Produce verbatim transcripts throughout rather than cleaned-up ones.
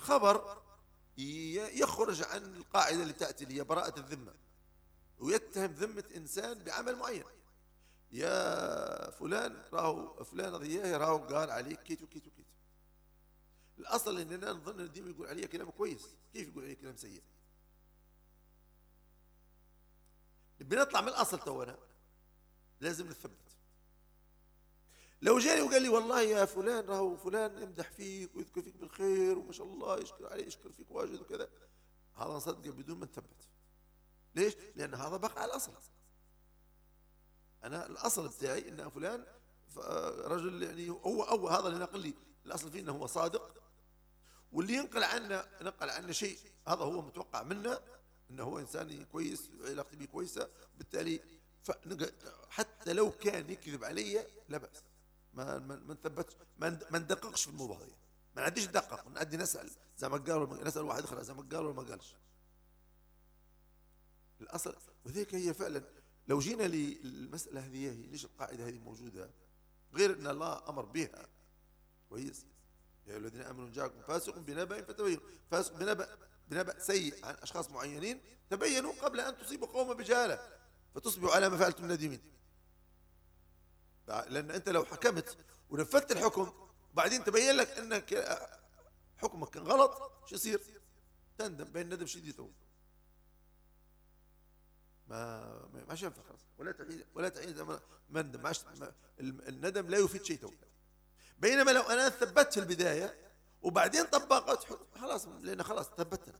الخبر يخرج عن القاعدة اللي تأتي اللي هي براءة الذمة، ويتهم ذمة إنسان بعمل معين. يا فلان راهو فلان ضياه راهو قال عليك كيت وكيت وكيت. الأصل إننا نظن الدين يقول عليه كلام كويس، كيف يقول عليه كلام سيء؟ بنطلع من الأصل تونا لازم نثبت. لو جاني وقال لي والله يا فلان راهو فلان يمدح فيك ويذكر فيك بالخير وما شاء الله يشكر عليه يشكر فيك واجد وكذا، هذا نصدقه بدون ما نثبت. ليش؟ لأن هذا بقى على الأصل. أنا الأصل بتاعي إن فلان رجل يعني هو أول هذا اللي نقل لي الأصل فيه إنه هو صادق، واللي ينقل عنا نقل عنا شيء هذا هو متوقع منا إنه هو إنسان كويس علاقتي به كويسة، بالتالي حتى لو كان يكذب علي لا بأس، ما ما نثبتش، ما ندققش في الموضوع هذا، ما نعديش ندقق ونعدي نسأل زي ما قالوا، نسأل واحد آخر زي ما قالوا ولا ما قالش. الأصل وذيك هي فعلا. لو جينا للمسألة هذه ليش القاعدة هذه موجودة غير أن الله أمر بها كويس؟ يا أيها الذين آمنوا جاءكم فاسق بنبأ فتبينوا، فاسق بنبأ بنبأ سيء عن أشخاص معينين، تبينوا قبل أن تصيبوا قوما بجهالة فتصبحوا على ما فعلتم نادمين. لأن أنت لو حكمت ونفذت الحكم وبعدين تبين لك أنك حكمك كان غلط، شو يصير؟ تندم بين ندم شديد. ما ما ينفع خلاص، ولا تعيد ولا تعيد مندم، ما الندم لا يفيد شيء تو. بينما لو انا ثبت في البدايه وبعدين طبقت خلاص، لان خلاص ثبتنا.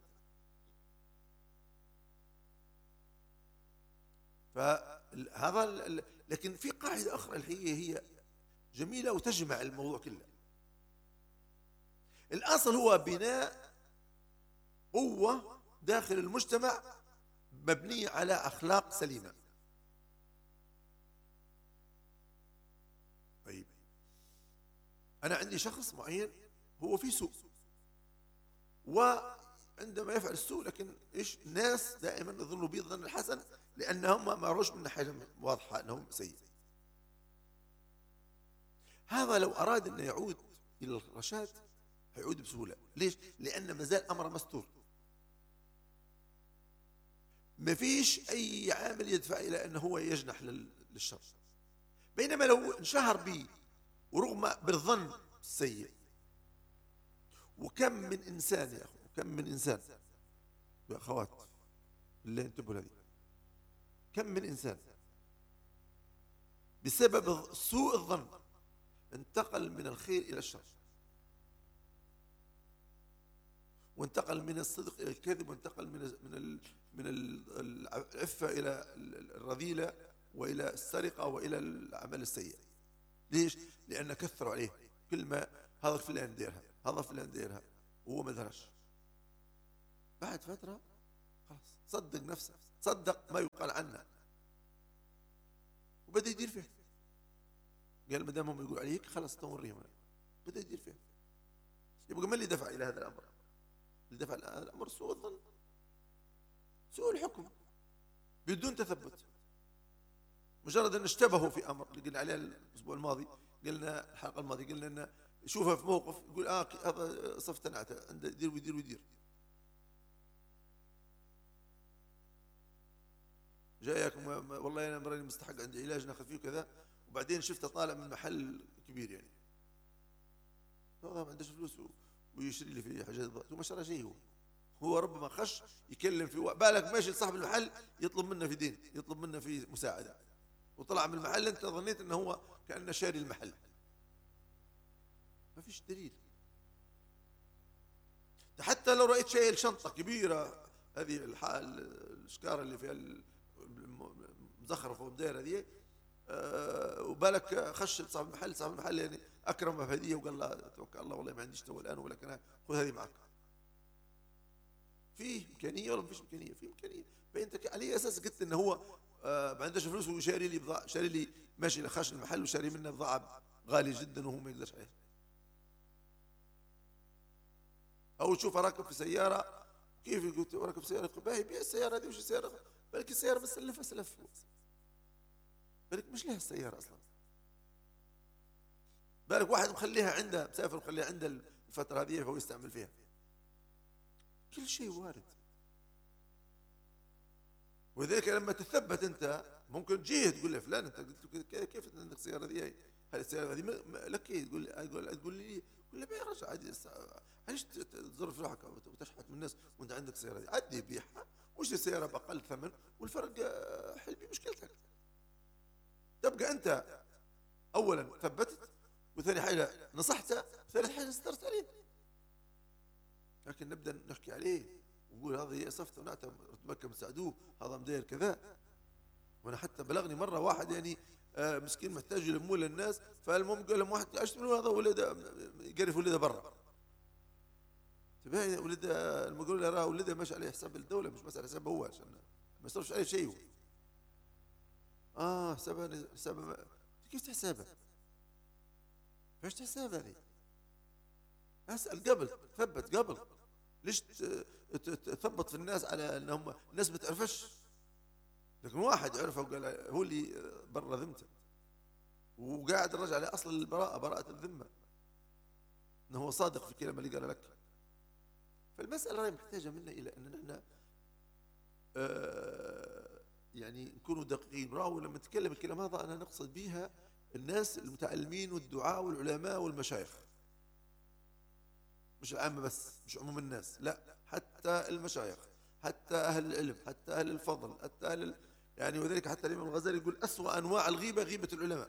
فهذا لكن في قاعده اخرى اللي هي هي جميله وتجمع الموضوع كله. الاصل هو بناء قوه داخل المجتمع مبنية على أخلاق سليمة. طيب أنا عندي شخص معين هو في سوء، وعندما يفعل السوء لكن إيش الناس دائما يظنوا به الظن الحسن لأنهم ما معروش من حاجة واضحة أنهم سيء. هذا لو أراد أن يعود إلى الرشاد هيعود بسهولة. ليش؟ لأن ما زال أمر مستور، ما فيش أي عامل يدفع إلى أنه هو يجنح للشر. بينما لو انشهر به ورغم بالظن السيء، وكم من إنسان يا أخو، كم من إنسان يا أخوات اللي انتبهوا لهذه، كم من إنسان بسبب سوء الظن انتقل من الخير إلى الشر، وانتقل من الصدق إلى الكذب، وانتقل من من ال من العفة إلى الرذيلة وإلى السرقة وإلى العمل السيء. ليش؟ لأن كثروا عليه كل ما هذا فلان ديرها هذا فلان ديرها وهو ما درش. بعد فترة خلاص صدق نفسه، صدق ما يقال عنه وبدأ يدير فيه. قال ما دام هم يقول عليك خلاص توريهم، بدأ يدير فيه. يبقى ما اللي دفع إلى هذا الأمر؟ اللي دفع الأمر سوء الظن، سوء الحكم بدون تثبت. مجرد أن اشتبهوا في أمر اللي قلنا عليه الأسبوع الماضي، قلنا الحلقة الماضية قلنا أن يشوفها في موقف يقول آه هذا صف تنعته عنده يدير ويدير ويدير. جايكم والله أنا مراني مستحق عندي علاج ناخذ فيه كذا، وبعدين شفته طالع من محل كبير يعني هذا ما عندهش فلوس ويشتري لي في حاجات وما شرى شيء. هو هو ربما خش يكلم في بالك ماشي صاحب المحل يطلب منا في دين، يطلب منا في مساعدة، وطلع من المحل انت ظنيت انه هو كأنه شاري المحل. ما فيش دليل. حتى لو رأيت شيء شنطة كبيرة هذه الشكارة اللي فيها مزخرفة والدائرة هذه أه وبالك خش صاحب المحل، صاحب المحل يعني أكرمه بهدية وقال له توكل الله والله ما عنديش تو الآن ولكن خذ هذه معك. فيه إمكانية ولا ما فيش إمكانية؟ في إمكانية. فأنت على أي أساس قلت إنه هو آه ما عندهش فلوس وشاري لي بضاعة، شاري لي ماشي لخش المحل وشاري منه بضاعة غالية جدا وهو ما يقدرش عليها؟ أو تشوف راكب في سيارة كيف قلت راكب في سيارة باهي بيع السيارة هذه وش السيارة؟ بالك السيارة بس سلفها سلف، بالك مش لها السيارة أصلا، بالك واحد مخليها عنده مسافر مخليها عنده الفترة هذه فهو يستعمل فيها. كل شيء وارد. ولذلك لما تثبت انت ممكن تجيه تقول له فلان انت قلت له كيف عندك السياره ذي؟ هذه السياره هذه لك ايه؟ تقول لي تقول لي يقول لي يا رجل عادي، علاش تزرف روحك وتشحت من الناس وانت عندك السياره ذي؟ عدي بيعها واشتري سياره باقل ثمن والفرق حل بيه مشكلتك. تبقى انت اولا ثبتت، وثاني حاجه نصحته، وثالث حاجه استرت عليه. لكن نبدا نحكي عليه ونقول هذا صفته ونعتم رتبك مساعدوه، هذا مداير كذا. وانا حتى بلغني مره واحد يعني آه مسكين محتاج يلموه للناس، فالمهم قال لهم واحد اشتروا هذا ولد يقرف ولده برا. تبين ولد لما يقولوا له راه ولده ماشي عليه حساب الدوله، مش مساله حسابه هو عشان ما يصرفش عليه شيء. هو اه حسابها حسابها كيف تحسبها؟ فاش تحسبها هذه؟ اسال قبل، ثبت قبل. ليش تثبط في الناس على انهم الناس ما تعرفش؟ لكن واحد عرفه وقال هو اللي برا ذمته، وقاعد الرجل على اصل البراءه، براءه الذمه، انه هو صادق في كلمه اللي قال لك. فالمساله راهي محتاجه منا الى ان نحن آه يعني نكونوا دقيقين. راهو لما نتكلم الكلام هذا انا نقصد بها الناس المتعلمين والدعاء والعلماء والمشايخ، مش العامة بس، مش عموم الناس، لا، حتى المشايخ، حتى أهل العلم، حتى أهل الفضل، حتى أهل ال... يعني وذلك حتى الإمام الغزالي يقول أسوأ أنواع الغيبة غيبة العلماء.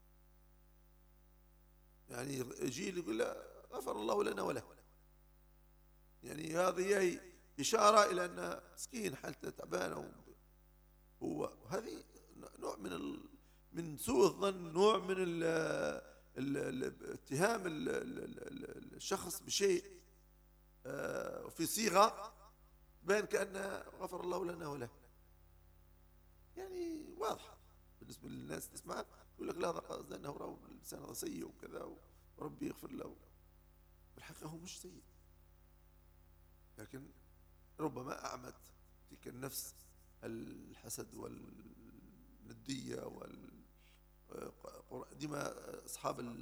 يعني جيل يقول لا غفر الله لنا وله، يعني هذه هي إشارة إلى أن مسكين حالته تعبانة، هو وهذه نوع من ال... من سوء الظن، نوع من ال... اتهام الشخص بشيء في صيغة بين كأنه غفر الله لنا وله، يعني واضحة بالنسبة للناس تسمع يقول لك لا هذا قصد أنه الإنسان هذا سيء وكذا وربي يغفر له. بالحقيقة هو مش سيء، لكن ربما أعمت تلك النفس الحسد والندية وال ديما أصحاب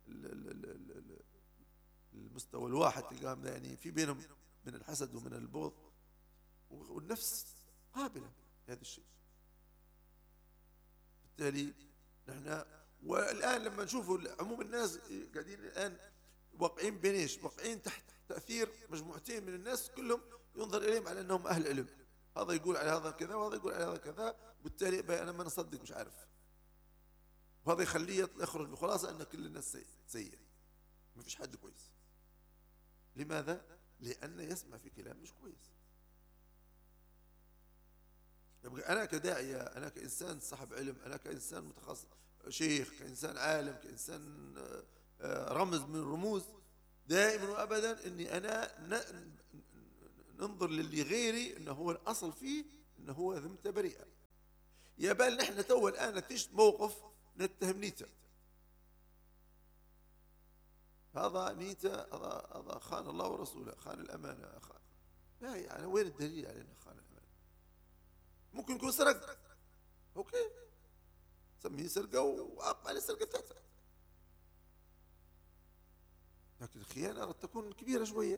المستوى الواحد تلقاهم يعني في بينهم من الحسد ومن البغض، والنفس قابلة لهذا الشيء. بالتالي نحن والآن لما نشوف عموم الناس قاعدين الآن واقعين بين ايش؟ واقعين تحت تأثير مجموعتين من الناس كلهم ينظر إليهم على أنهم أهل علم، هذا يقول على هذا كذا وهذا يقول على هذا كذا، وبالتالي أنا ما نصدق مش عارف، وهذا يخليه يخرج بخلاصة أن كل الناس سيئة، ما فيش حد كويس. لماذا؟ لأنه يسمع في كلام مش كويس. يبقى أنا كداعية، أنا كإنسان صاحب علم، أنا كإنسان متخصص، شيخ، كإنسان عالم، كإنسان رمز من الرموز، دائما وأبدا أني أنا ننظر للي غيري أنه هو الأصل فيه أنه هو ذمته بريئة. يا بال نحن تو الآن نتيجة موقف نتهم نيته، هذا نيته، هذا هذا خان الله ورسوله، خان الأمانة، خان. لا يعني وين الدليل على أنه خان الأمانة؟ ممكن يكون سرق، أوكي سميه سرقة وعاقب على السرقة بتاعته، لكن الخيانة قد تكون كبيرة شوية.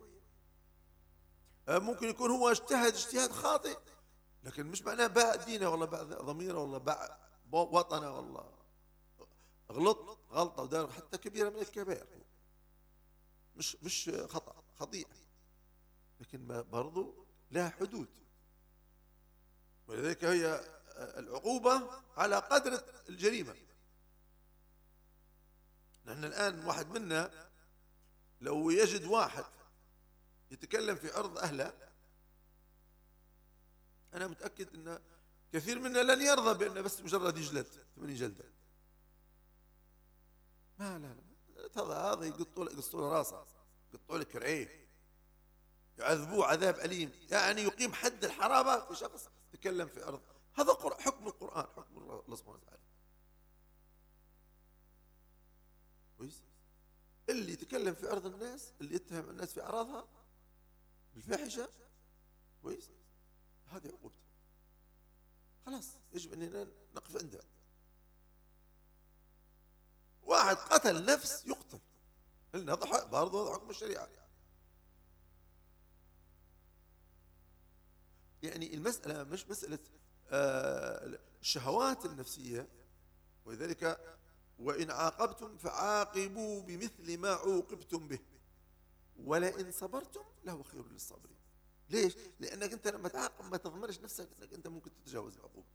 ممكن يكون هو اجتهد اجتهاد خاطئ، لكن مش معناه باع دينه والله باع ضميره والله باع وطنه والله غلط غلطة ودار حتى كبيرة من الكبائر، مش مش خطأ خطيئة، لكن برضو لها حدود. ولذلك هي العقوبة على قدر الجريمة. نحن الآن واحد منا لو يجد واحد يتكلم في عرض أهله، أنا متأكد أن كثير منا لن يرضى بأنه بس مجرد يجلد ثمانين جلدة. ما لا لا هذا هذا يقطوا يقصوا له راسه، يقطوا له كرعيه، يعذبوه عذاب أليم، يعني يقيم حد الحرابة في شخص تكلم في أرض. هذا حكم القرآن، حكم الله سبحانه وتعالى. كويس؟ اللي يتكلم في أرض الناس، اللي يتهم الناس في أعراضها بالفاحشة، كويس؟ هذه عقوبته. خلاص يجب أننا نقف عندها. واحد قتل نفس يقتل، هذا برضه هذا حكم الشريعة. يعني المسألة مش مسألة آه الشهوات النفسية، ولذلك وإن عاقبتم فعاقبوا بمثل ما عوقبتم به ولئن صبرتم لهو خير للصابرين. ليش؟ لأنك أنت لما تعاقب ما تضمنش نفسك أنك أنت ممكن تتجاوز العقوبة.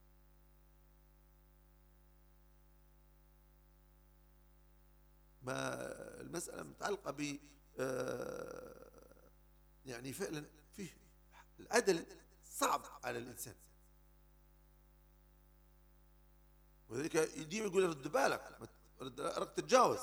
ما المسألة متعلقة ب آه يعني فعلا فيه العدل صعب على الإنسان، وذلك يديم يقول رد بالك رد تتجاوز.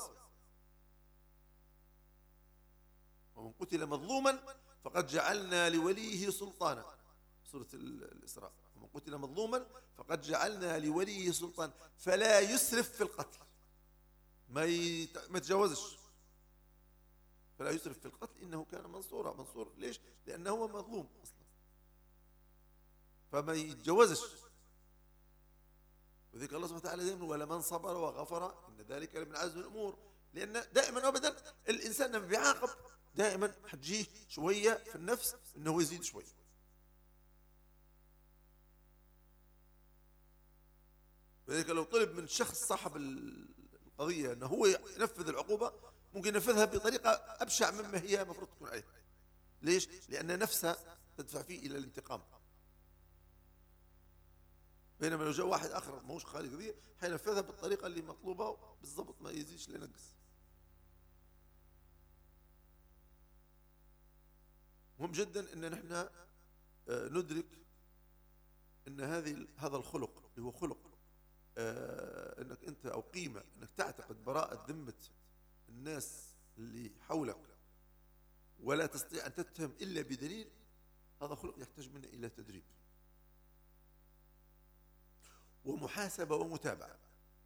ومن قتل مظلوما فقد جعلنا لوليه سلطانا، سورة الإسراء. ومن قتل مظلوما فقد جعلنا لوليه سلطانا فلا يسرف في القتل، ما يت... ما يتجاوزش، فلا يسرف في القتل إنه كان منصورا. منصور ليش؟ لأنه هو مظلوم أصلا، فما يتجاوزش. وذلك الله سبحانه وتعالى دائما ولمن صبر وغفر إن ذلك لمن عزم الأمور. لأن دائما أبدا الإنسان لما بيعاقب دائما حتجيه شوية في النفس إنه يزيد شوي. وذلك لو طلب من شخص صاحب القضية أنه هو ينفذ العقوبة ممكن ينفذها بطريقة أبشع مما هي مفروض تكون عليه. ليش؟ لأن نفسها تدفع فيه إلى الانتقام، بينما لو جاء واحد آخر ما هوش خالي قضية حينفذها بالطريقة اللي مطلوبة بالضبط، ما يزيدش لينقص. مهم جدا أن نحن ندرك أن هذه هذا الخلق اللي هو خلق آه أنك أنت أو قيمة أنك تعتقد براءة ذمة الناس اللي حولك ولا تستطيع أن تتهم إلا بدليل، هذا خلق يحتاج منا إلى تدريب ومحاسبة ومتابعة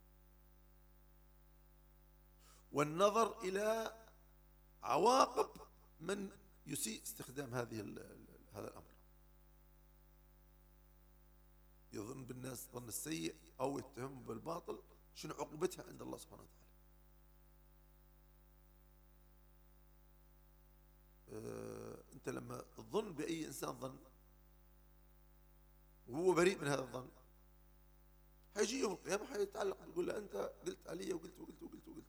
والنظر إلى عواقب من يسيء استخدام هذه هذا الأمر، يظن بالناس ظن السيء أو يتهم بالباطل، شنو عقوبتها عند الله سبحانه وتعالى. أه أنت لما تظن بأي إنسان ظن وهو بريء من هذا الظن حيجي يوم القيامة حيتعلق يقول له أنت قلت علي وقلت وقلت وقلت وقلت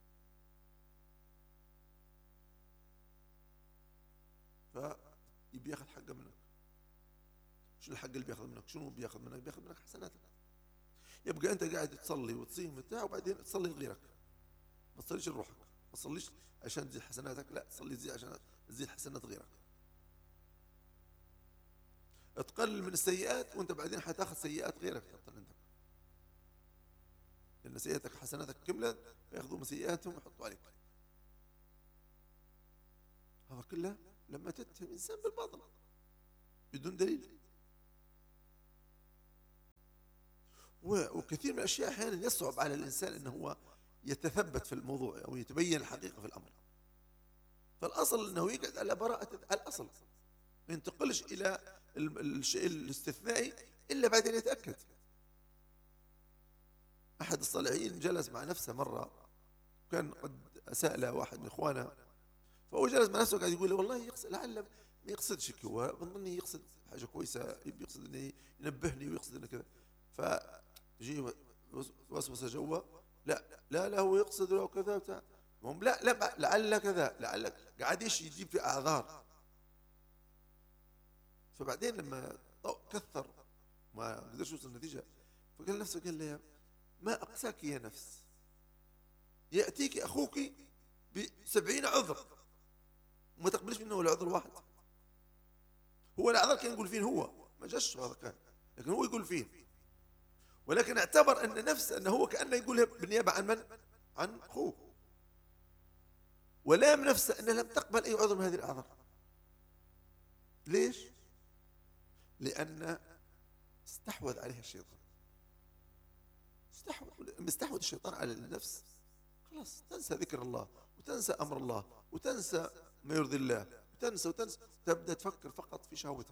فيبي ياخذ حقه منك. شنو الحق اللي بياخذ منك؟ شنو بياخذ منك؟ بياخذ منك حسناتك. يبقى أنت قاعد تصلي وتصيم بتاع وبعدين تصلي لغيرك، ما تصليش لروحك، ما تصليش عشان تزيد حسناتك، لا تصلي تزيد عشان تزيد حسنات غيرك. تقلل من السيئات وأنت بعدين حتاخذ سيئات غيرك تحط عندك، لأن سيئاتك حسناتك كملت فياخذوا من سيئاتهم ويحطوا عليك. هذا كله لما تتهم إنسان بالباطل بدون دليل. وكثير من الأشياء أحيانا يصعب على الإنسان أنه هو يتثبت في الموضوع أو يتبين الحقيقة في الأمر، فالأصل أنه يقعد على براءة الأصل، ما ينتقلش إلى الشيء الاستثنائي إلا بعدين يتأكد. أحد الصالحين جلس مع نفسه مرة كان قد أساء له واحد من إخوانه، فهو جلس مع نفسه قاعد يقول والله يقصد لعل ما يقصدش هو بظني يقصد حاجة كويسة، يقصد أنه ينبهني ويقصد أنه كذا. فجي وسوس جوا لا لا لا هو يقصد له كذا بتاع هم لا لا لعل كذا لعل قاعد ايش يجيب في اعذار. فبعدين لما كثر ما قدرش يوصل النتيجه فقال نفسه قال لي ما اقساك يا نفس، ياتيك اخوك بسبعين عذر وما تقبلش منه ولا عذر واحد. هو الاعذار كان يقول فين هو ما جاش هذا كان، لكن هو يقول فين، ولكن اعتبر أن نفسه أنه هو كأنه يقولها بالنيابة عن من؟ عن أخوه، ولام نفسه أنها لم تقبل أي عذر من هذه الأعذار. ليش؟ لأن استحوذ عليها الشيطان. استحوذ مستحوذ الشيطان على النفس خلاص تنسى ذكر الله وتنسى أمر الله وتنسى ما يرضي الله وتنسى وتنسى تبدأ تفكر فقط في شهوتك.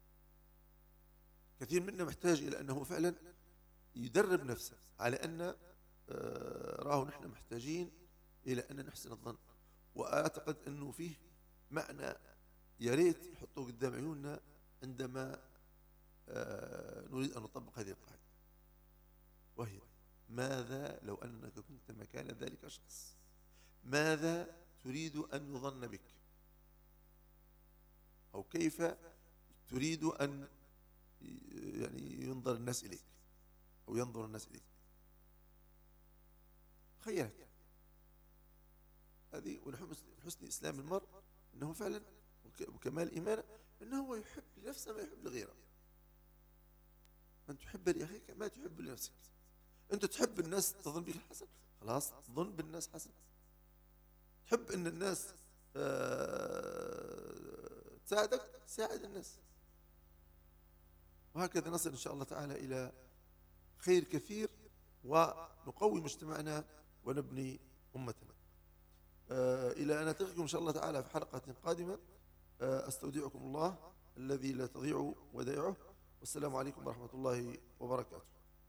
كثير منا محتاج إلى أنه فعلا يدرب نفسه على أن راه نحن محتاجين إلى أن نحسن الظن. وأعتقد أنه فيه معنى يا ريت نحطه قدام عيوننا عندما نريد أن نطبق هذه القاعدة، وهي: ماذا لو أنك كنت مكان ذلك الشخص؟ ماذا تريد أن يظن بك؟ أو كيف تريد أن يعني ينظر الناس إليك أو ينظر الناس إليك؟ خيالك هذه. ولحسن إسلام المرء أنه فعلا وكمال إيمانه أنه هو يحب لنفسه ما يحب لغيره. أن تحب لأخيك ما تحب لنفسك. أنت تحب الناس تظن بك حسن، خلاص ظن بالناس حسن. تحب أن الناس تساعدك، ساعد الناس. وهكذا نصل إن شاء الله تعالى إلى خير كثير، ونقوي مجتمعنا ونبني أمتنا. إلى أن نلتقيكم إن شاء الله تعالى في حلقة قادمة. أستودعكم الله الذي لا تضيع ودائعه، والسلام عليكم ورحمة الله وبركاته.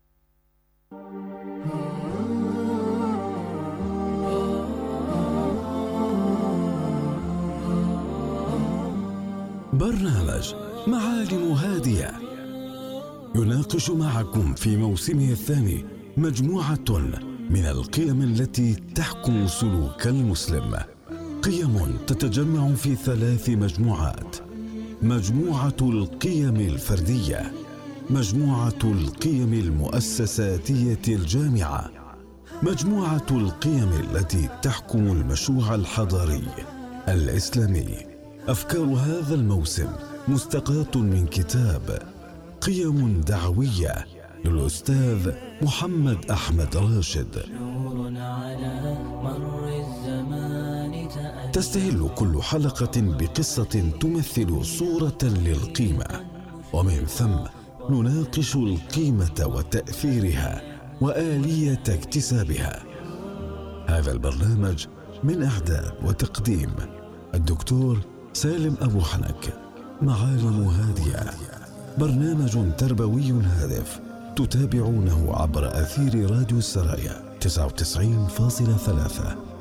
برنامج معالم هادية يناقش معكم في موسمه الثاني مجموعة من القيم التي تحكم سلوك المسلم، قيم تتجمع في ثلاث مجموعات: مجموعة القيم الفردية، مجموعة القيم المؤسساتية الجامعة، مجموعة القيم التي تحكم المشروع الحضاري الإسلامي. أفكار هذا الموسم مستقاة من كتاب قيم دعوية للأستاذ محمد أحمد راشد. تستهل كل حلقة بقصة تمثل صورة للقيمة، ومن ثم نناقش القيمة وتأثيرها وآلية اكتسابها. هذا البرنامج من إعداد وتقديم الدكتور سالم أبو حنك. معالم هادية برنامج تربوي هادف تتابعونه عبر أثير راديو السرايا تسعة وتسعين فاصلة ثلاثة.